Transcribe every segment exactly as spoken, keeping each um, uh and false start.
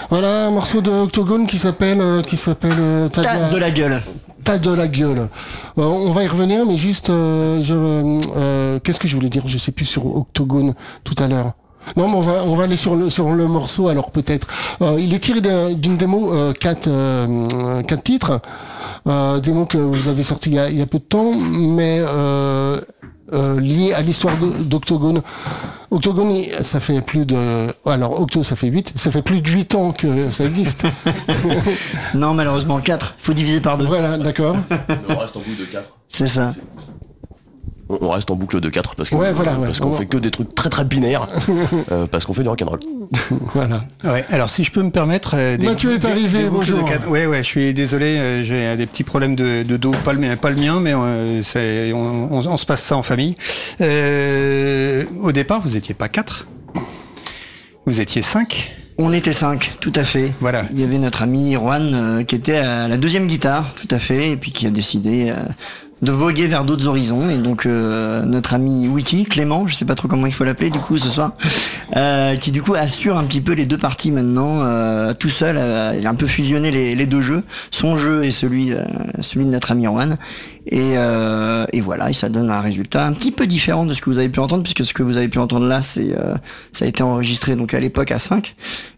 Voilà un morceau de Octogone qui s'appelle euh, qui s'appelle euh, T'as de, de la gueule. T'as de la gueule. Euh, on va y revenir, mais juste, euh, je, euh, qu'est-ce que je voulais dire ? Je sais plus sur Octogone tout à l'heure. Non, mais on va on va aller sur le sur le morceau alors peut-être. Euh, il est tiré d'un, d'une démo euh, quatre euh, quatre titres, euh, démo que vous avez sorti il y a il y a peu de temps, mais euh, euh, lié à l'histoire de, d'Octogone. Octogone, ça fait plus de... Alors, Octo, ça fait huit. Ça fait plus de huit ans que ça existe. Non, malheureusement, quatre. Il faut diviser par deux. Voilà, d'accord. On reste en boucle de quatre. C'est ça. On reste en boucle de quatre parce qu'on ouais, voilà, ouais. parce qu'on on... fait que des trucs très très binaires. euh, parce qu'on fait du rock'n'roll. Voilà. Ouais, alors si je peux me permettre... Euh, des, Mathieu est arrivé, des bonjour. De ouais, ouais, je suis désolé, euh, j'ai des petits problèmes de, de dos, pas le mien, pas le mien mais euh, c'est, on, on, on se passe ça en famille. Euh, au départ, vous étiez pas quatre, vous étiez cinq. On était cinq, tout à fait. Voilà. Il y avait notre ami Juan euh, qui était à la deuxième guitare, tout à fait, et puis qui a décidé... Euh, de voguer vers d'autres horizons, et donc euh, notre ami Wiki, Clément, je sais pas trop comment il faut l'appeler du coup ce soir, euh, qui du coup assure un petit peu les deux parties maintenant, euh, tout seul, euh, il a un peu fusionné les, les deux jeux, son jeu et celui, euh, celui de notre ami Juan, et, euh, et voilà, et ça donne un résultat un petit peu différent de ce que vous avez pu entendre, puisque ce que vous avez pu entendre là, c'est euh, ça a été enregistré donc à l'époque à cinq,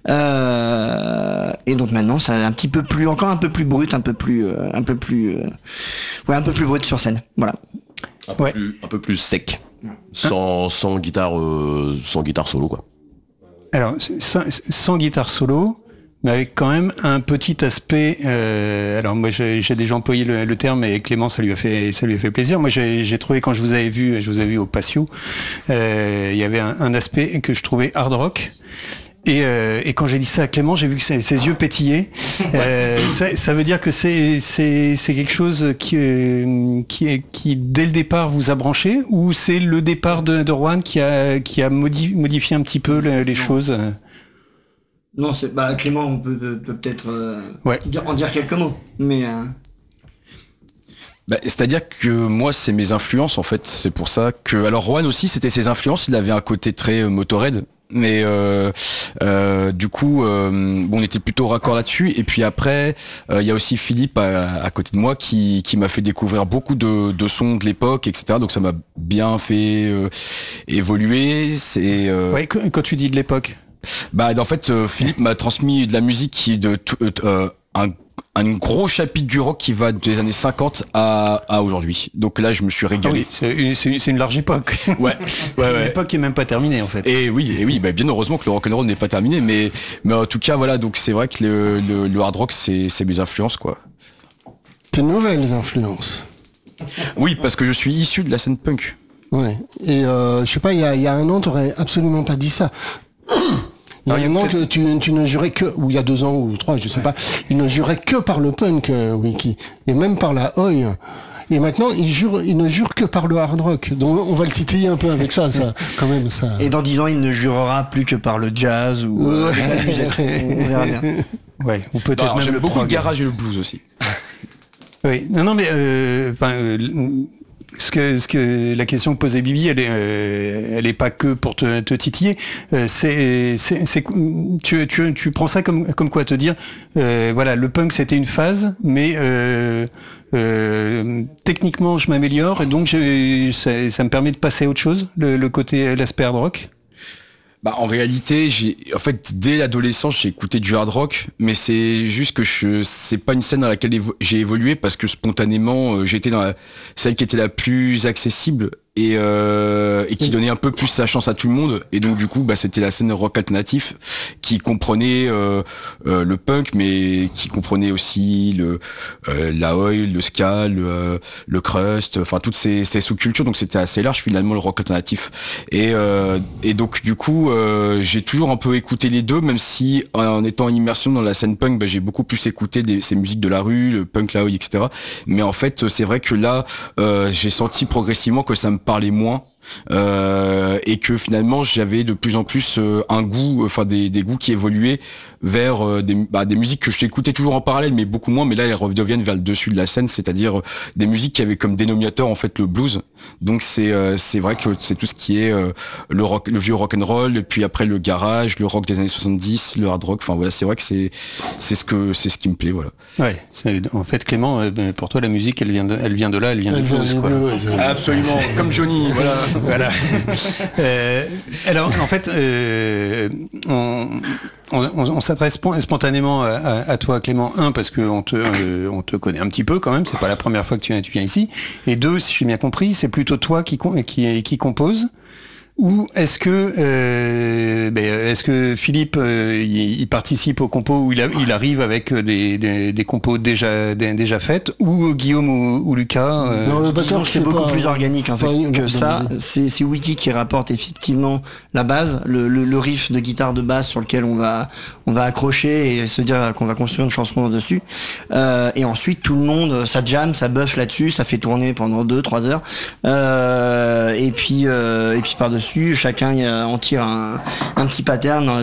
euh, et donc maintenant c'est un petit peu plus, encore un peu plus brut, un peu plus, euh, un peu plus, euh, ouais, un peu plus brut sur scène, voilà. Un peu, ouais. plus, un peu plus sec, sans, sans guitare, euh, sans guitare solo quoi. Alors sans, sans guitare solo, mais avec quand même un petit aspect. Euh, alors moi j'ai, j'ai déjà employé le, le terme et Clément ça lui a fait ça lui a fait plaisir. Moi j'ai, j'ai trouvé quand je vous avais vu, je vous avais vu au Patio, euh, il y avait un, un aspect que je trouvais hard rock. Et, euh, et quand j'ai dit ça à Clément, j'ai vu que ses, ses yeux pétillaient. Euh, ça, ça veut dire que c'est, c'est, c'est quelque chose qui, euh, qui, est, qui, dès le départ, vous a branché, ou c'est le départ de, de Juan qui a, qui a modi- modifié un petit peu le, les non. choses? Non, c'est bah Clément, on peut, peut, peut peut-être euh, ouais. dire, en dire quelques mots, mais. Euh... Bah, c'est-à-dire que moi c'est mes influences en fait, c'est pour ça que alors Juan aussi c'était ses influences, il avait un côté très euh, Motorhead. Mais euh, euh, du coup, euh, bon, on était plutôt raccord là-dessus. Et puis après, il euh, y a aussi Philippe à, à côté de moi qui, qui m'a fait découvrir beaucoup de, de sons de l'époque, et cetera. Donc ça m'a bien fait euh, évoluer. C'est euh... ouais, quand tu dis de l'époque. Bah en fait, euh, Philippe m'a transmis de la musique qui de euh, un un gros chapitre du rock qui va des années cinquante à, à aujourd'hui. Donc là, je me suis régalé. Ah oui, c'est, une, c'est, une, c'est une large époque. Ouais, ouais, ouais. L'époque qui est même pas terminée, en fait. Et oui, et oui, bah bien heureusement que le rock'n'roll n'est pas terminé, mais, mais en tout cas, voilà, donc c'est vrai que le, le, le hard rock, c'est, c'est mes influences, quoi. Tes nouvelles influences. Oui, parce que je suis issu de la scène punk. Ouais. Et euh, je sais pas, il y a, il y a un an, t'aurais absolument pas dit ça. Il y a un an que tu, tu ne jurais que, ou il y a deux ans ou trois, je sais ouais. pas, il ne jurait que par le punk, euh, Wiki, et même par la oi. Et maintenant, il jure, il ne jure que par le hard rock. Donc, on va le titiller un peu avec ça, ça, quand même, ça. Et dans dix ans, il ne jurera plus que par le jazz ou euh, ouais. la musette. On verra bien. Ouais, ou peut-être non, même j'aime le beaucoup prog. le garage et le blues aussi. Oui, non, non, mais euh, euh, ce que, ce que la question que posait Bibi, elle est, euh, elle est pas que pour te, te titiller. Euh, c'est, c'est, c'est, tu, tu, tu prends ça comme, comme quoi te dire, euh, voilà, le punk c'était une phase, mais euh, euh, techniquement je m'améliore et donc j'ai, ça, ça me permet de passer à autre chose, le, le côté, l'aspect hard rock. Bah en réalité, j'ai en fait dès l'adolescence j'ai écouté du hard rock, mais c'est juste que je c'est pas une scène dans laquelle évo- j'ai évolué parce que spontanément euh, j'étais dans la, celle qui était la plus accessible et euh, et qui donnait un peu plus sa chance à tout le monde, et donc du coup bah c'était la scène rock alternatif qui comprenait euh, euh, le punk, mais qui comprenait aussi le euh, la oi, le ska, le, le crust, enfin toutes ces, ces sous-cultures, donc c'était assez large finalement le rock alternatif, et euh, et donc du coup euh, j'ai toujours un peu écouté les deux, même si en étant en immersion dans la scène punk bah, j'ai beaucoup plus écouté des, ces musiques de la rue, le punk, la oi, et cetera. Mais en fait c'est vrai que là euh, j'ai senti progressivement que ça me parlait moins, Euh, et que finalement j'avais de plus en plus euh, un goût, enfin des, des goûts qui évoluaient vers euh, des, bah, des musiques que j'écoutais toujours en parallèle, mais beaucoup moins. Mais là, elles redeviennent vers le dessus de la scène, c'est-à-dire euh, des musiques qui avaient comme dénominateur en fait le blues. Donc c'est euh, c'est vrai que c'est tout ce qui est euh, le rock, le vieux rock and roll, et puis après le garage, le rock des années soixante-dix, le hard rock. Enfin voilà, c'est vrai que c'est c'est ce que c'est ce qui me plaît, voilà. Ouais, c'est, en fait Clément, euh, pour toi la musique, elle vient de, elle vient de là, elle vient elle du blues, quoi. Blues, ouais, Absolument, comme Johnny, voilà. Voilà. euh, alors, en fait, euh, on, on, on s'adresse spontanément à, à toi, Clément. Un, parce qu'on te, euh, on te connaît un petit peu quand même. C'est pas la première fois que tu viens, tu viens ici. Et deux, si j'ai bien compris, c'est plutôt toi qui, qui, qui compose. Ou est-ce que euh, ben, est-ce que Philippe euh, il, il participe au compo où il, a, il arrive avec des, des, des compos déjà des, déjà faites, ou Guillaume ou, ou Lucas euh... Non, le batteur, c'est beaucoup pas, plus organique en fait pas, que non, ça. non, C'est, c'est Wiki qui rapporte effectivement la base, le, le, le riff de guitare de basse sur lequel on va on va accrocher et se dire qu'on va construire une chanson dessus. Euh, et ensuite tout le monde, ça jam, ça buffe là-dessus, ça fait tourner pendant deux trois heures. Euh, et puis euh, et puis par dessus chacun en tire un, un petit pattern